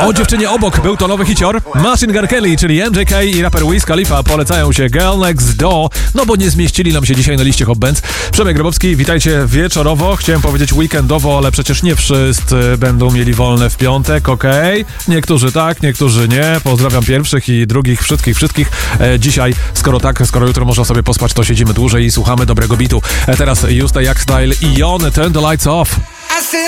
O dziewczynie obok był to nowy hicior. Machine Gun Kelly, czyli MJK i raper Wiz Khalifa polecają się Girl Next Door, no bo nie zmieścili nam się dzisiaj na liście Hot Bands. Przemek Grabowski, witajcie wieczorowo. Chciałem powiedzieć weekendowo, ale przecież nie wszyscy będą mieli wolne w piątek, okej? Niektórzy tak, niektórzy nie. Pozdrawiam pierwszych i drugich, wszystkich. Dzisiaj, skoro jutro można sobie pospać, to siedzimy dłużej i słuchamy dobrego bitu. Teraz Just Jak Style i Jon, Turn the Lights Off.